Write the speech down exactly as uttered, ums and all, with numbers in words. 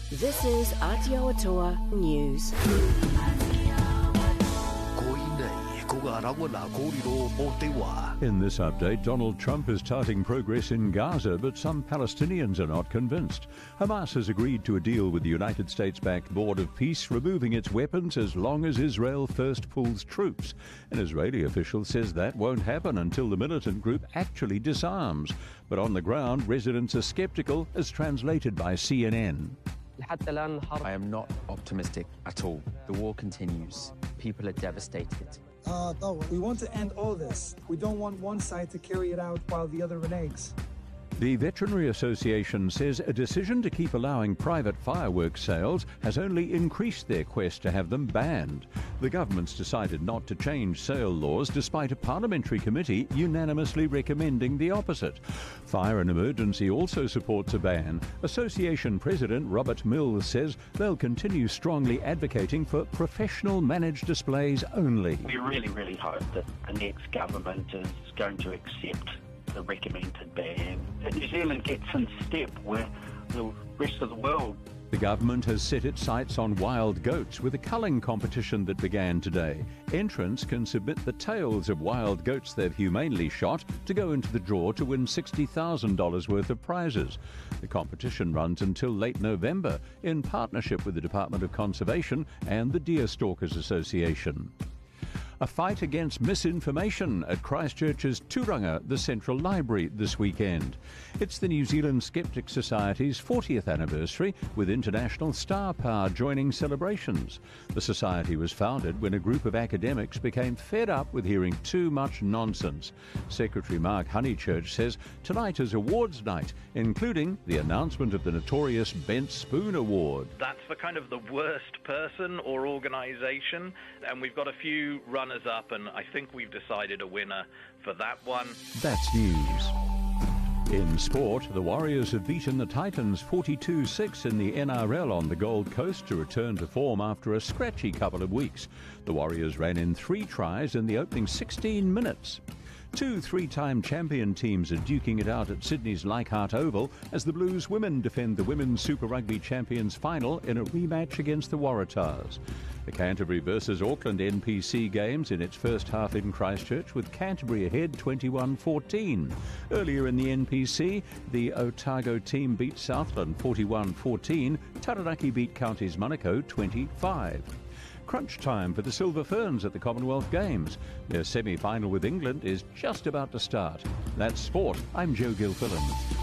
This is Aotearoa News. In this update, Donald Trump is touting progress in Gaza, but some Palestinians are not convinced. Hamas has agreed to a deal with the United States-backed Board of Peace, removing its weapons as long as Israel first pulls troops. An Israeli official says that won't happen until the militant group actually disarms. But on the ground, residents are skeptical, as translated by C N N. I am not optimistic at all. The war continues. People are devastated. Uh, we want to end all this. We don't want one side to carry it out while the other reneges. The Veterinary Association says a decision to keep allowing private fireworks sales has only increased their quest to have them banned. The government's decided not to change sale laws despite a parliamentary committee unanimously recommending the opposite. Fire and Emergency also supports a ban. Association President Robert Mills says they'll continue strongly advocating for professional managed displays only. We really, really hope that the next government is going to accept the recommended ban. That New Zealand gets in step with the rest of the world. The government has set its sights on wild goats with a culling competition that began today. Entrants can submit the tails of wild goats they've humanely shot to go into the draw to win sixty thousand dollars worth of prizes. The competition runs until late November in partnership with the Department of Conservation and the Deer Stalkers Association. A fight against misinformation at Christchurch's Turanga, the Central Library, this weekend. It's the New Zealand Skeptics Society's fortieth anniversary, with International Star Power joining celebrations. The society was founded when a group of academics became fed up with hearing too much nonsense. Secretary Mark Honeychurch says tonight is awards night, including the announcement of the notorious Bent Spoon Award. That's for kind of the worst person or organisation, and we've got a few runners up, and I think we've decided a winner for that one. That's news. In sport, the Warriors have beaten the Titans forty-two six in the N R L on the Gold Coast to return to form after a scratchy couple of weeks. The Warriors ran in three tries in the opening sixteen minutes. Two three-time champion teams are duking it out at Sydney's Leichhardt Oval as the Blues women defend the Women's Super Rugby Champions final in a rematch against the Waratahs. The Canterbury versus Auckland N P C games in its first half in Christchurch, with Canterbury ahead twenty-one fourteen. Earlier in the N P C, the Otago team beat Southland forty-one fourteen. Taranaki beat Counties Manukau twenty-five. Crunch time for the Silver Ferns at the Commonwealth Games. Their semi-final with England is just about to start. That's sport. I'm Joe Gilfillan.